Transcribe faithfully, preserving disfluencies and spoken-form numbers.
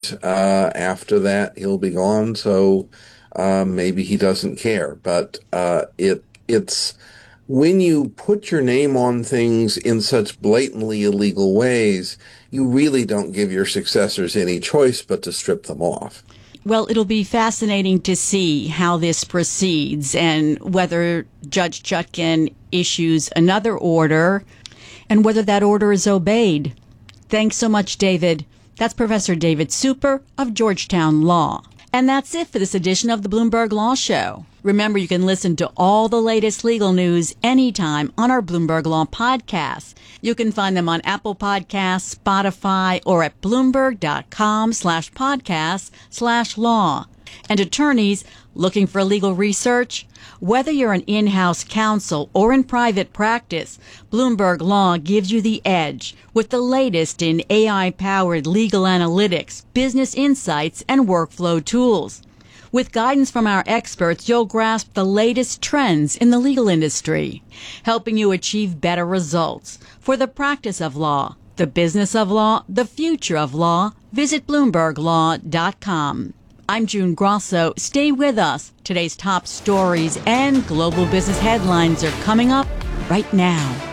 and uh, after that he'll be gone. So uh, maybe he doesn't care. But uh, it it's when you put your name on things in such blatantly illegal ways, you really don't give your successors any choice but to strip them off. Well, it'll be fascinating to see how this proceeds and whether Judge Chutkan issues another order and whether that order is obeyed. Thanks so much, David. That's Professor David Super of Georgetown Law. And that's it for this edition of the Bloomberg Law Show. Remember, you can listen to all the latest legal news anytime on our Bloomberg Law podcasts. You can find them on Apple Podcasts, Spotify, or at Bloomberg.com slash podcasts slash law. And attorneys looking for legal research? Whether you're an in-house counsel or in private practice, Bloomberg Law gives you the edge with the latest in A I-powered legal analytics, business insights, and workflow tools. With guidance from our experts, you'll grasp the latest trends in the legal industry, helping you achieve better results for the practice of law, the business of law, the future of law. Visit Bloomberg Law dot com. I'm June Grosso. Stay with us. Today's top stories and global business headlines are coming up right now.